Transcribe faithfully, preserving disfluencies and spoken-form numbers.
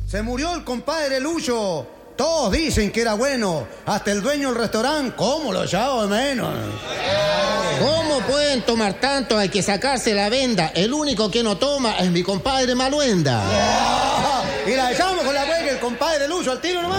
Se murió el compadre Lucho. Todos dicen que era bueno. Hasta el dueño del restaurante, ¿cómo lo echaba de menos? ¿Cómo pueden tomar tanto? Hay que sacarse la venda. El único que no toma es mi compadre Maluenda. Y la echamos con la huelga el compadre Lucho al tiro nomás.